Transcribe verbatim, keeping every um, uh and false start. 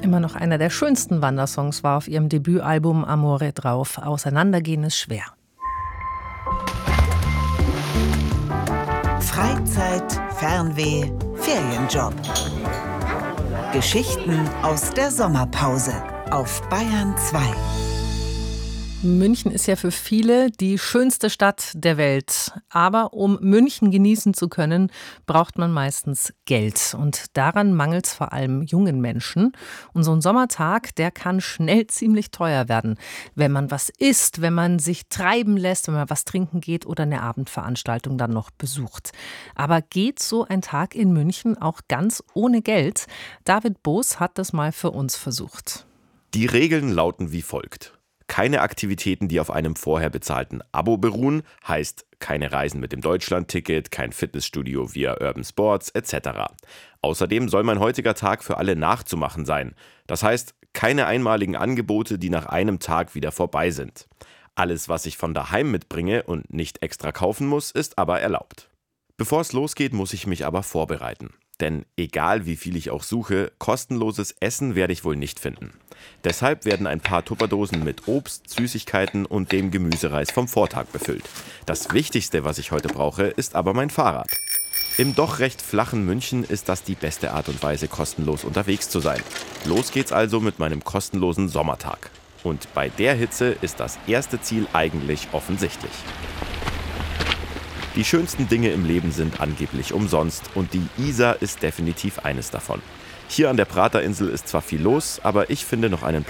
Immer noch einer der schönsten Wandersongs war auf ihrem Debütalbum Amore drauf. Auseinandergehen ist schwer. Freizeit, Fernweh, Ferienjob. Geschichten aus der Sommerpause auf Bayern zwei. München ist ja für viele die schönste Stadt der Welt. Aber um München genießen zu können, braucht man meistens Geld. Und daran mangelt es vor allem jungen Menschen. Und so ein Sommertag, der kann schnell ziemlich teuer werden. Wenn man was isst, wenn man sich treiben lässt, wenn man was trinken geht oder eine Abendveranstaltung dann noch besucht. Aber geht so ein Tag in München auch ganz ohne Geld? David Boos hat das mal für uns versucht. Die Regeln lauten wie folgt. Keine Aktivitäten, die auf einem vorher bezahlten Abo beruhen, heißt keine Reisen mit dem Deutschlandticket, kein Fitnessstudio via Urban Sports et cetera. Außerdem soll mein heutiger Tag für alle nachzumachen sein. Das heißt, keine einmaligen Angebote, die nach einem Tag wieder vorbei sind. Alles, was ich von daheim mitbringe und nicht extra kaufen muss, ist aber erlaubt. Bevor es losgeht, muss ich mich aber vorbereiten. Denn egal wie viel ich auch suche, kostenloses Essen werde ich wohl nicht finden. Deshalb werden ein paar Tupperdosen mit Obst, Süßigkeiten und dem Gemüsereis vom Vortag befüllt. Das Wichtigste, was ich heute brauche, ist aber mein Fahrrad. Im doch recht flachen München ist das die beste Art und Weise, kostenlos unterwegs zu sein. Los geht's also mit meinem kostenlosen Sommertag. Und bei der Hitze ist das erste Ziel eigentlich offensichtlich. Die schönsten Dinge im Leben sind angeblich umsonst und die Isar ist definitiv eines davon. Hier an der Praterinsel ist zwar viel los, aber ich finde noch einen